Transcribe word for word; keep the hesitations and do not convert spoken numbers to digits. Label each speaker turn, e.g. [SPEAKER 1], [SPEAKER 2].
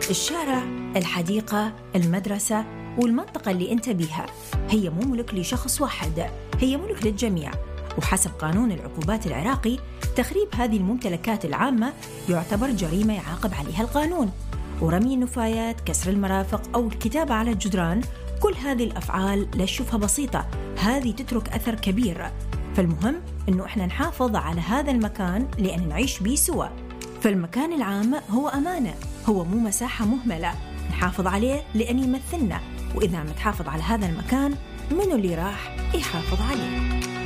[SPEAKER 1] الشارع، الحديقة، المدرسة والمنطقة اللي أنت بيها هي مو ملك لشخص واحد، هي ملك للجميع. وحسب قانون العقوبات العراقي، تخريب هذه الممتلكات العامة يعتبر جريمة يعاقب عليها القانون. ورمي النفايات، كسر المرافق أو الكتابة على الجدران، كل هذه الأفعال لا تشوفها بسيطة، هذه تترك أثر كبير. فالمهم إنه إحنا نحافظ على هذا المكان لأن نعيش بيه سوا. فالمكان العام هو أمانة، هو مو مساحة مهملة، نحافظ عليه لأن يمثلنا. وإذا متحافظ على هذا المكان، منو اللي راح يحافظ عليه؟